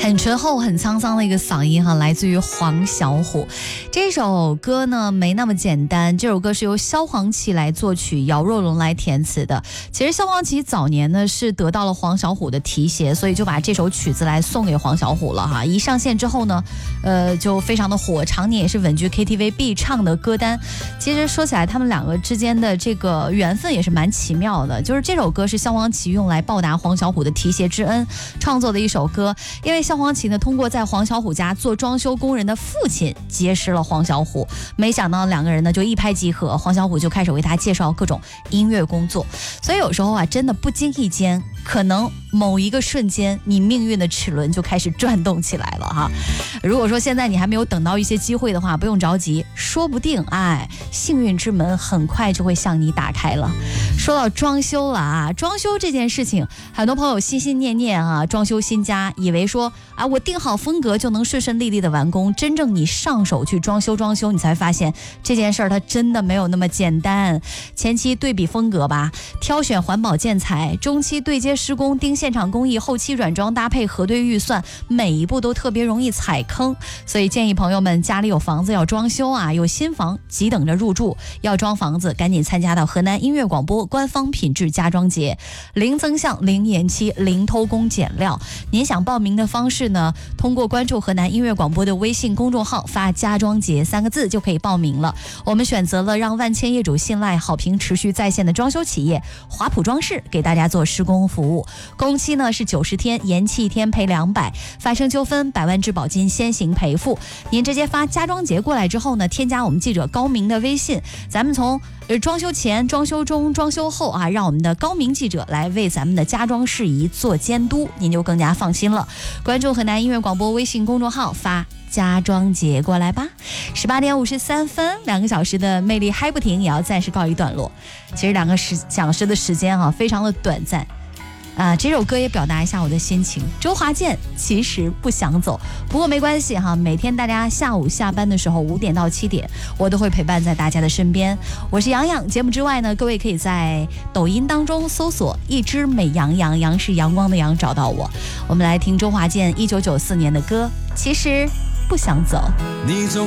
很醇厚很沧桑的一个嗓音哈，来自于黄小琥。这首歌呢没那么简单，这首歌是由萧煌奇来作曲，姚若龙来填词的。其实萧煌奇早年呢是得到了黄小琥的提携，所以就把这首曲子来送给黄小琥了哈。一上线之后呢就非常的火，常年也是稳居 KTV 必唱的歌单。其实说起来他们两个之间的这个缘分也是蛮奇妙的，就是这首歌是萧煌奇用来报答黄小琥的提携之恩创作的一首歌。因为萧煌奇呢通过在黄小琥家做装修工人的父亲结识了黄小琥，没想到两个人呢就一拍即合，黄小琥就开始为他介绍各种音乐工作。所以有时候啊真的不经意间，可能某一个瞬间你命运的齿轮就开始转动起来了哈。如果说现在你还没有等到一些机会的话，不用着急，说不定幸运之门很快就会向你打开了。说到装修了啊，装修这件事情很多朋友心心念念啊，装修新家以为说我定好风格就能顺顺利利的完工，真正你上手去装修，你才发现这件事儿它真的没有那么简单。前期对比风格吧，挑选环保建材，中期对接施工，盯现场工艺，后期软装搭配，核对预算，每一步都特别容易踩坑。所以建议朋友们家里有房子要装修有新房急等着入住，要装房子赶紧参加到河南音乐广播官方品质家装节，零增项零延期零偷工减料。您想报名的方式呢，通过关注河南音乐广播的微信公众号发家装节3个字就可以报名了。我们选择了让万千业主信赖、好评持续在线的装修企业华普装饰给大家做施工服务，工期呢是90天，延期1天赔200，发生纠纷100万质保金先行赔付。您直接发家装节过来之后呢，添加我们记者高明的微信，咱们从装修前、装修中、装修后让我们的高明记者来为咱们的家装事宜做监督，您就更加放心了。关注河南音乐广播微信公众号发家装节过来吧。18点53分，2个小时的魅力嗨不停也要暂时告一段落。其实2个小时的时间非常的短暂这首歌也表达一下我的心情。周华健其实不想走，不过没关系每天大家下午下班的时候5点到7点，我都会陪伴在大家的身边。我是洋洋，节目之外呢，各位可以在抖音当中搜索一只美羊羊，羊是阳光的羊，找到我。我们来听周华健1994年的歌，其实不想走。 你总